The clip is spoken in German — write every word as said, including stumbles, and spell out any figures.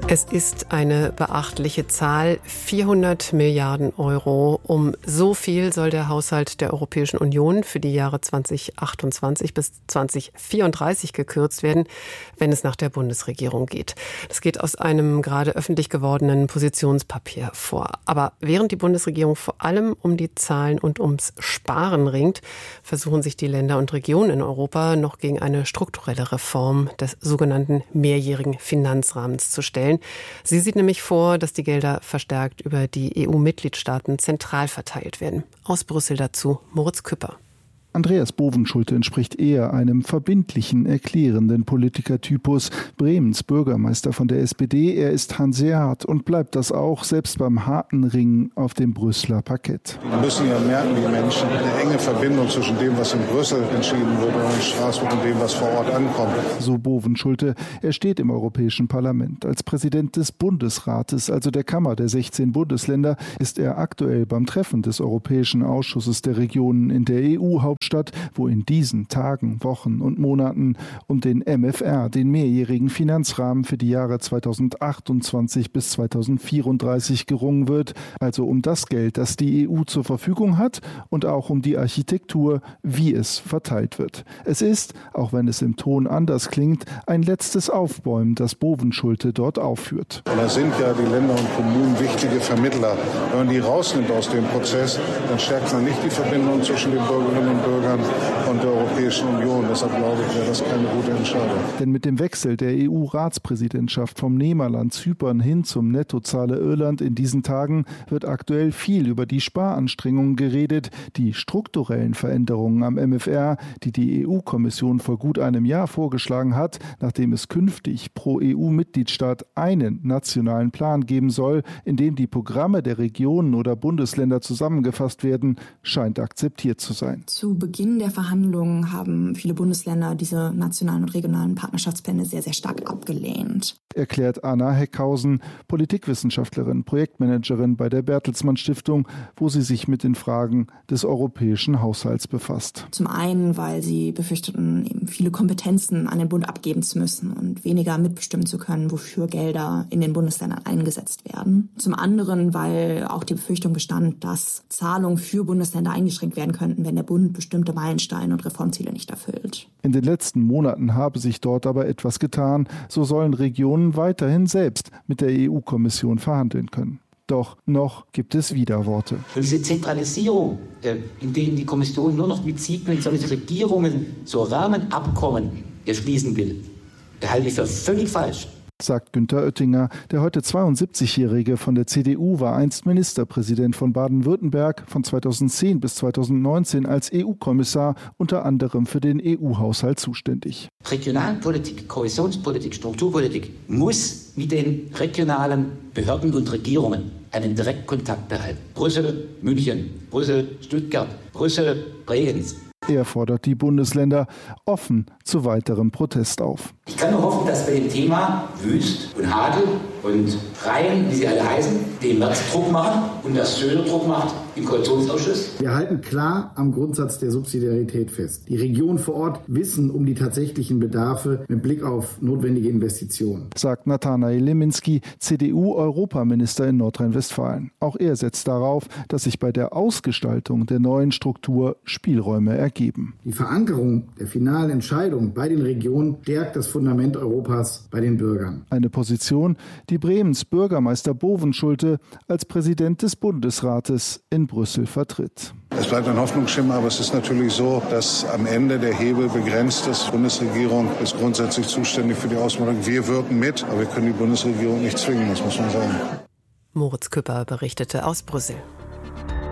Es ist eine beachtliche Zahl, vierhundert Milliarden Euro. Um so viel soll der Haushalt der Europäischen Union für die Jahre zweitausendachtundzwanzig bis zweitausendvierunddreißig gekürzt werden, wenn es nach der Bundesregierung geht. Das geht aus einem gerade öffentlich gewordenen Positionspapier vor. Aber während die Bundesregierung vor allem um die Zahlen und ums Sparen ringt, versuchen sich die Länder und Regionen in Europa noch gegen eine strukturelle Reform des sogenannten mehrjährigen Finanzrahmens zu stellen. Sie sieht nämlich vor, dass die Gelder verstärkt über die E U-Mitgliedstaaten zentral verteilt werden. Aus Brüssel dazu Moritz Küpper. Andreas Bovenschulte entspricht eher einem verbindlichen, erklärenden Politikertypus. Bremens Bürgermeister von der S P D, er ist hanseat und bleibt das auch, selbst beim harten Ringen auf dem Brüsseler Parkett. Wir müssen ja merken, die Menschen, eine enge Verbindung zwischen dem, was in Brüssel entschieden wird und in Straßburg und dem, was vor Ort ankommt. So Bovenschulte. Er steht im Europäischen Parlament. Als Präsident des Bundesrates, also der Kammer der sechzehn Bundesländer, ist er aktuell beim Treffen des Europäischen Ausschusses der Regionen in der E U-Hauptstadt, wo in diesen Tagen, Wochen und Monaten um den M F R, den mehrjährigen Finanzrahmen für die Jahre zweitausendachtundzwanzig bis zweitausendvierunddreißig gerungen wird, also um das Geld, das die E U zur Verfügung hat und auch um die Architektur, wie es verteilt wird. Es ist, auch wenn es im Ton anders klingt, ein letztes Aufbäumen, das Bovenschulte dort aufführt. Und da sind ja die Länder und Kommunen wichtige Vermittler. Wenn man die rausnimmt aus dem Prozess, dann stärkt man nicht die Verbindung zwischen den Bürgerinnen und Bürgern und der Europäischen Union. Deshalb glaube ich, wäre das keine gute Entscheidung. Denn mit dem Wechsel der E U-Ratspräsidentschaft vom Nehmerland Zypern hin zum Nettozahler Irland in diesen Tagen wird aktuell viel über die Sparanstrengungen geredet, die strukturellen Veränderungen am M F R, die die E U-Kommission vor gut einem Jahr vorgeschlagen hat, nachdem es künftig pro E U-Mitgliedstaat einen nationalen Plan geben soll, in dem die Programme der Regionen oder Bundesländer zusammengefasst werden, scheint akzeptiert zu sein. Zu Beginn der Verhandlungen haben viele Bundesländer diese nationalen und regionalen Partnerschaftspläne sehr, sehr stark abgelehnt. Erklärt Anna Heckhausen, Politikwissenschaftlerin, Projektmanagerin bei der Bertelsmann Stiftung, wo sie sich mit den Fragen des europäischen Haushalts befasst. Zum einen, weil sie befürchteten, eben viele Kompetenzen an den Bund abgeben zu müssen und weniger mitbestimmen zu können, wofür Gelder in den Bundesländern eingesetzt werden. Zum anderen, weil auch die Befürchtung bestand, dass Zahlungen für Bundesländer eingeschränkt werden könnten, wenn der Bund bestimmte Meilensteine und Reformziele nicht erfüllt. In den letzten Monaten habe sich dort aber etwas getan. So sollen Regionen weiterhin selbst mit der E U-Kommission verhandeln können. Doch noch gibt es Widerworte. Diese Zentralisierung, in denen die Kommission nur noch mit siebenundzwanzig Regierungen so Rahmenabkommen schließen will, halte ich für völlig falsch. Sagt Günther Oettinger. Der heute zweiundsiebzigjährige von der C D U war einst Ministerpräsident von Baden-Württemberg, von zweitausendzehn bis zweitausendneunzehn als E U-Kommissar, unter anderem für den E U-Haushalt zuständig. Regionalpolitik, Kohäsionspolitik, Strukturpolitik muss mit den regionalen Behörden und Regierungen einen Direktkontakt behalten. Brüssel, München, Brüssel, Stuttgart, Brüssel, Bregenz. Er fordert die Bundesländer offen zu weiterem Protest auf. Ich kann nur hoffen, dass bei dem Thema Wüst und Hagel und Rhein, wie sie alle heißen, dem Merz Druck machen und das Söder Druck macht im Koalitionsausschuss. Wir halten klar am Grundsatz der Subsidiarität fest. Die Regionen vor Ort wissen um die tatsächlichen Bedarfe mit Blick auf notwendige Investitionen. Sagt Nathanael Leminski, C D U-Europaminister in Nordrhein-Westfalen. Auch er setzt darauf, dass sich bei der Ausgestaltung der neuen Struktur Spielräume ergeben. Die Verankerung der finalen Entscheidung bei den Regionen stärkt das Fundament Europas bei den Bürgern. Eine Position, die Bremens Bürgermeister Bovenschulte als Präsident des Bundesrates in Brüssel vertritt. Es bleibt ein Hoffnungsschimmer, aber es ist natürlich so, dass am Ende der Hebel begrenzt ist. Die Bundesregierung ist grundsätzlich zuständig für die Ausmalung. Wir wirken mit, aber wir können die Bundesregierung nicht zwingen, das muss man sagen. Moritz Küpper berichtete aus Brüssel.